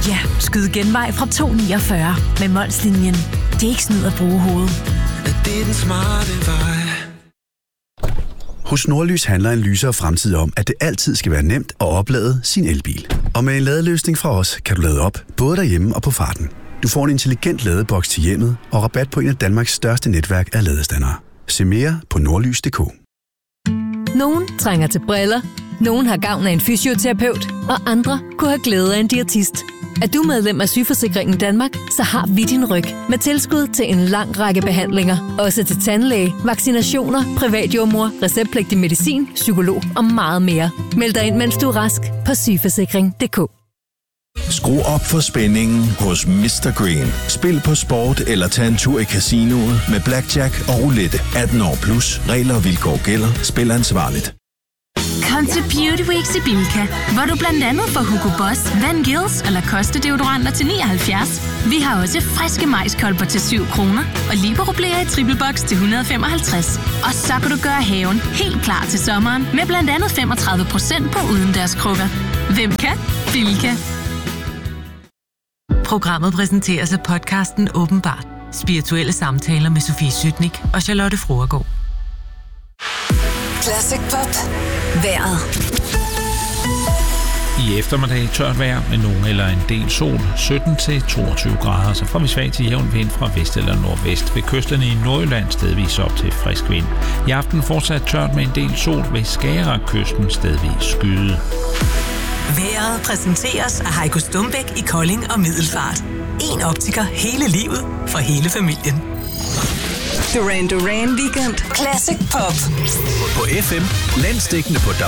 Ja, skyd genvej fra 249 med Molslinjen. Det er ikke snyd at bruge hovedet. Det er den smarte vej. Hos Nordlys handler en lysere fremtid om, at det altid skal være nemt at oplade sin elbil. Og med en ladeløsning fra os, kan du lade op, både derhjemme og på farten. Du får en intelligent ladeboks til hjemmet og rabat på en af Danmarks største netværk af ladestandere. Se mere på nordlys.dk. Nogen trænger til briller, nogen har gavn af en fysioterapeut, og andre kunne have glæde af en diætist. Er du medlem af Sygeforsikringen Danmark, så har vi din ryg med tilskud til en lang række behandlinger. Også til tandlæge, vaccinationer, privatjordmor, receptpligtig medicin, psykolog og meget mere. Meld dig ind, mens du er rask på sygeforsikring.dk. Skru op for spændingen hos Mr. Green. Spil på sport eller tag en tur i casinoet med blackjack og roulette. 18 år plus. Regler og vilkår gælder. Spil ansvarligt. Kom til Beauty Weeks i Bilka, hvor du blandt andet får Hugo Boss, Van Gils og Lacoste deodoranter til 79. Vi har også friske majskolber til 7 kroner og Libero-blæer i triple box til 155. Og så kan du gøre haven helt klar til sommeren med blandt andet 35% på udendørskrukker. Hvem kan? Bilka. Programmet præsenteres af podcasten Åbenbart. Spirituelle samtaler med Sofie Sytnik og Charlotte Fruergaard. Classic Pop. Vejret. I eftermiddag tørt vejr med nogen eller en del sol, 17-22 grader, så får vi svag til jævn vind fra vest eller nordvest. Ved kysterne i Nordjylland stedvis op til frisk vind. I aften fortsat tørt med en del sol, ved Skagerrak-kysten stedvis skyde. Vejret præsenteres af Heiko Stumbæk i Kolding og Middelfart. En optiker hele livet for hele familien. Duran Duran Weekend. Classic Pop. På FM, landsdækkende på